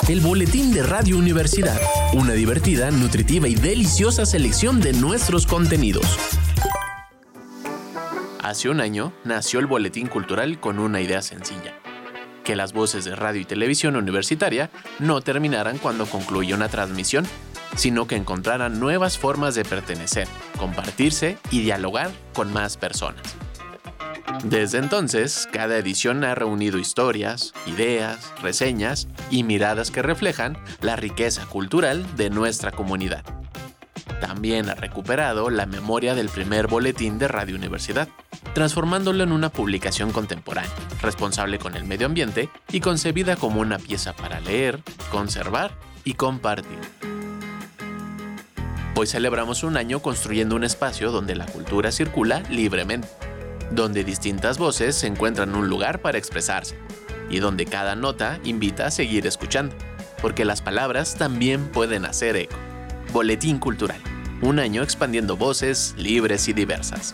el boletín de Radio Universidad, una divertida, nutritiva y deliciosa selección de nuestros contenidos. Hace un año nació el Boletín Cultural con una idea sencilla: que las voces de radio y televisión universitaria no terminaran cuando concluye una transmisión, sino que encontraran nuevas formas de pertenecer, compartirse y dialogar con más personas. Desde entonces, cada edición ha reunido historias, ideas, reseñas y miradas que reflejan la riqueza cultural de nuestra comunidad. También ha recuperado la memoria del primer boletín de Radio Universidad, transformándolo en una publicación contemporánea, responsable con el medio ambiente y concebida como una pieza para leer, conservar y compartir. Hoy celebramos un año construyendo un espacio donde la cultura circula libremente, donde distintas voces se encuentran un lugar para expresarse y donde cada nota invita a seguir escuchando, porque las palabras también pueden hacer eco. Boletín Cultural, un año expandiendo voces libres y diversas.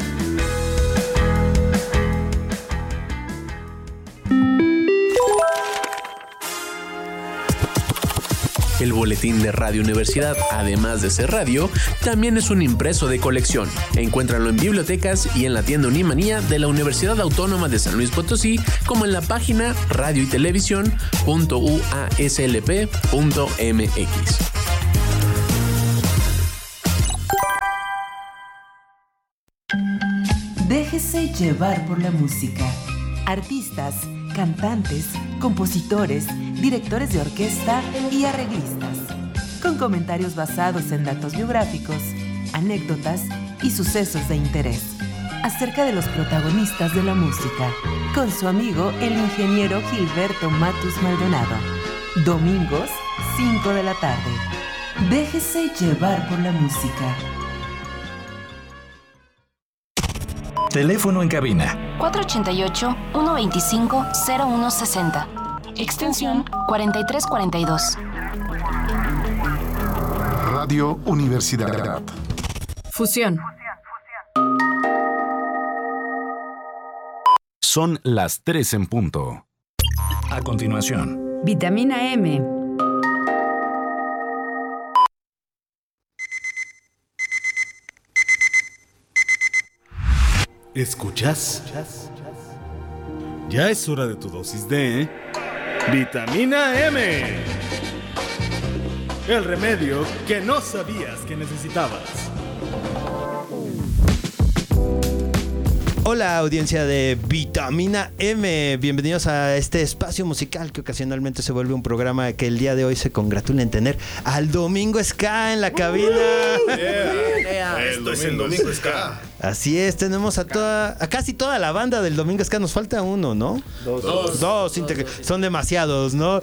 El boletín de Radio Universidad, además de ser radio, también es un impreso de colección. Encuéntralo en bibliotecas y en la tienda Unimanía de la Universidad Autónoma de San Luis Potosí, como en la página radioytelevisión.uaslp.mx. Déjese llevar por la música. Artistas, cantantes, compositores, directores de orquesta y arreglistas, con comentarios basados en datos biográficos, anécdotas y sucesos de interés, acerca de los protagonistas de la música, con su amigo el ingeniero Gilberto Matus Maldonado. Domingos, 5 de la tarde. Déjese llevar por la música. Teléfono en cabina: 488-125-0160. Extensión 4342. Radio Universidad. Fusión. Son las 3 en punto. A continuación, Vitamina M. ¿Escuchas? Ya es hora de tu dosis de Vitamina M. El remedio que no sabías que necesitabas. Hola, audiencia de Vitamina M. Bienvenidos a este espacio musical que ocasionalmente se vuelve un programa que el día de hoy se congratula en tener al Domingo Ska en la cabina. Esto es el Domingo Ska. Así es, tenemos a casi toda la banda del Domingo Ska. Nos falta uno, ¿no? Dos. Son demasiados, ¿no?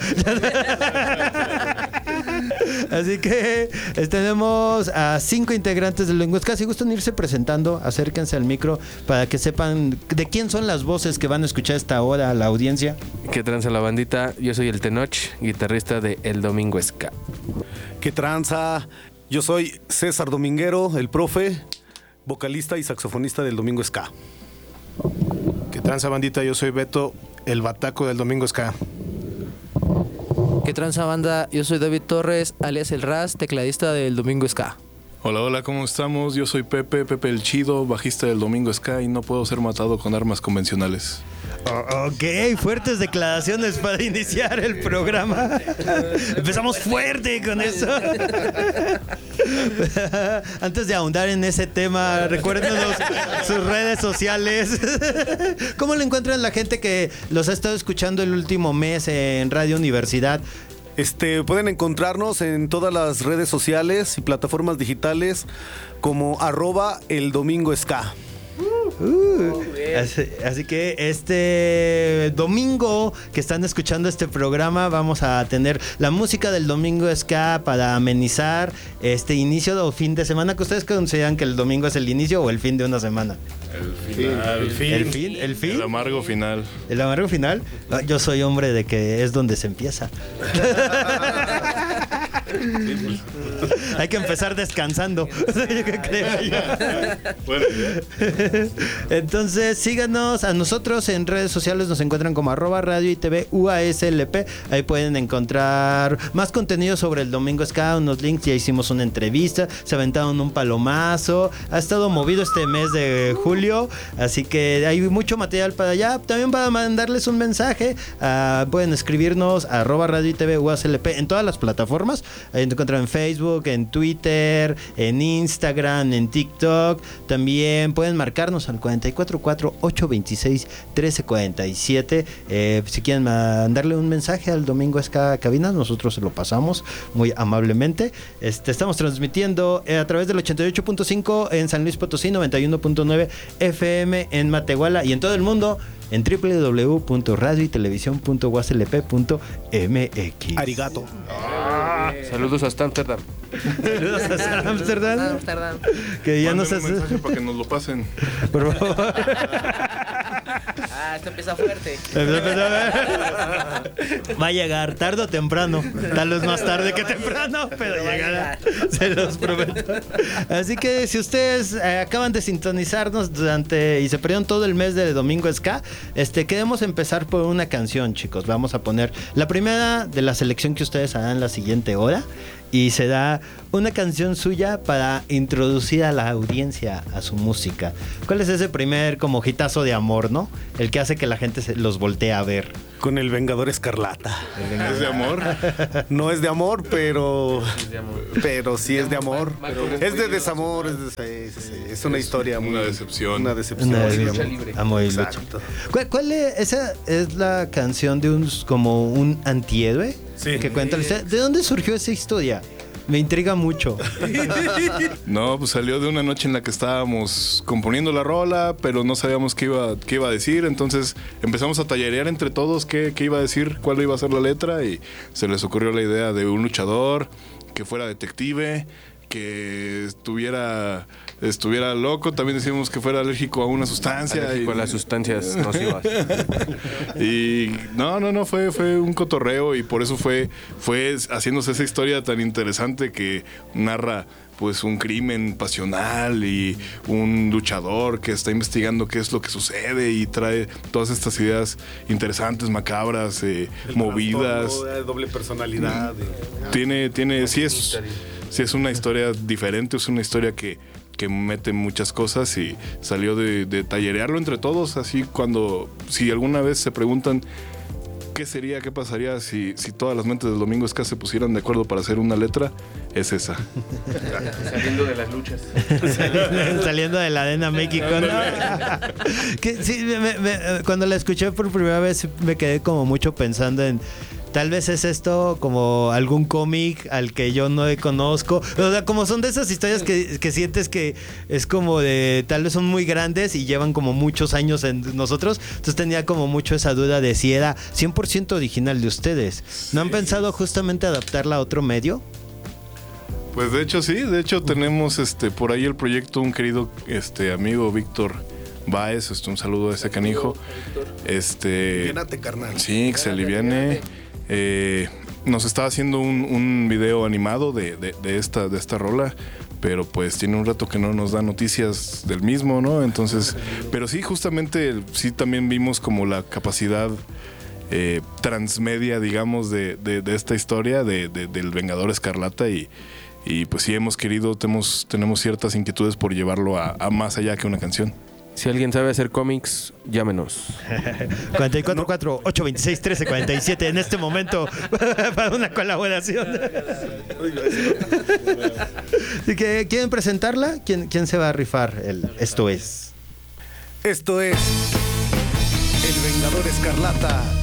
Así que tenemos a 5 integrantes del Domingo Ska. Si gustan irse presentando, acérquense al micro para que sepan de quién son las voces que van a escuchar esta hora a la audiencia. ¿Qué tranza la bandita? Yo soy el Tenoch, guitarrista de El Domingo Ska. ¿Qué tranza? Yo soy César Dominguero, el profe, vocalista y saxofonista del Domingo Ska. ¿Qué tranza, bandita? Yo soy Beto, el bataco del Domingo Ska. ¿Qué tranza, banda? Yo soy David Torres, alias El Raz, tecladista del Domingo Ska. Hola, ¿cómo estamos? Yo soy Pepe el Chido, bajista del Domingo Ska, y no puedo ser matado con armas convencionales. Ok, fuertes declaraciones para iniciar el programa. Empezamos fuerte con eso. Antes de ahondar en ese tema, recuérdenos sus redes sociales. ¿Cómo le encuentran la gente que los ha estado escuchando el último mes en Radio Universidad? Pueden encontrarnos en todas las redes sociales y plataformas digitales como @eldomingoska. Así que este domingo que están escuchando este programa vamos a tener la música del Domingo Ska para amenizar este inicio o fin de semana. ¿Que ustedes consideran que el domingo es el inicio o el fin de una semana? El fin. ¿El fin? El amargo final. ¿El amargo final? Yo soy hombre de que es donde se empieza. Hay que empezar descansando. Creo yo. Entonces, síganos a nosotros en redes sociales. Nos encuentran como @radio y TV UASLP. Ahí pueden encontrar más contenido sobre el Domingo Ska, unos links. Ya hicimos una entrevista. Se aventaron un palomazo. Ha estado movido este mes de julio. Así que hay mucho material para allá. También para mandarles un mensaje. Pueden escribirnos a @radio y TV UASLP en todas las plataformas. Ahí te encuentran en Facebook, en Twitter, en Instagram, en TikTok. También pueden marcarnos al 444-826-1347. Si quieren mandarle un mensaje al Domingo Ska Cabina, nosotros se lo pasamos muy amablemente. Estamos transmitiendo a través del 88.5 en San Luis Potosí, 91.9 FM en Matehuala y en todo el mundo en www.radioytelevisión.waslp.mx. Arigato. Saludos hasta Amsterdam. Saludos hasta Amsterdam. Que ya nos hace un mensaje para que nos lo pasen. Por favor. Esto empieza fuerte. Va a llegar tarde o temprano. Tal vez más tarde que temprano, pero llegará. Se los prometo. Así que si ustedes acaban de sintonizarnos y se perdieron todo el mes de Domingo Ska, queremos empezar por una canción, chicos. Vamos a poner la primera de la selección que ustedes harán la siguiente hora. Y será una canción suya para introducir a la audiencia a su música. ¿Cuál es ese primer como hitazo de amor, no? El que hace que la gente los voltee a ver. Con el Vengador Escarlata. ¿Es de amor? No es de amor, pero sí es de amor. Es de desamor. Es una historia muy... Una decepción. Una decepción. Lucha libre. Amor y lucha. ¿Cuál es? Esa es la canción de como un antihéroe. Sí. Que cuenta. ¿De dónde surgió esa historia? Me intriga mucho. No, pues salió de una noche en la que estábamos componiendo la rola, pero no sabíamos qué iba a decir. Entonces empezamos a tallerear entre todos qué iba a decir, cuál iba a ser la letra. Y se les ocurrió la idea de un luchador que fuera detective, que estuviera loco. También decíamos que fuera alérgico a una sustancia. Alérgico a las sustancias nocivas. Y no, fue un cotorreo, y por eso fue haciéndose esa historia tan interesante que narra pues un crimen pasional y un luchador que está investigando qué es lo que sucede y trae todas estas ideas interesantes, macabras, movidas. Doble personalidad. Sí es una historia diferente, es una historia que mete muchas cosas, y salió de tallerearlo entre todos. Así, si alguna vez se preguntan qué pasaría si todas las mentes del Domingo Ska se pusieran de acuerdo para hacer una letra, es esa. Saliendo de las luchas. Saliendo de la Arena México, ¿no? Cuando la escuché por primera vez me quedé como mucho pensando en... Tal vez es esto como algún cómic al que yo no conozco. O sea, como son de esas historias que sientes que es como de... Tal vez son muy grandes y llevan como muchos años en nosotros. Entonces tenía como mucho esa duda de si era 100% original de ustedes. ¿No han pensado justamente adaptarla a otro medio? Pues de hecho sí. De hecho tenemos por ahí el proyecto, un querido amigo Víctor Baez. Un saludo a ese canijo. Aliviánate, carnal. Sí, que se aliviane. Nos estaba haciendo un video animado de esta rola, pero pues tiene un rato que no nos da noticias del mismo, ¿no? Entonces, pero sí, justamente sí también vimos como la capacidad transmedia, digamos, de esta historia del Vengador Escarlata, y pues sí tenemos ciertas inquietudes por llevarlo a más allá que una canción. Si alguien sabe hacer cómics, llámenos. 444-826-1347 en este momento para una colaboración. Así que, ¿quieren presentarla? ¿Quién se va a rifar? Esto es El Vengador Escarlata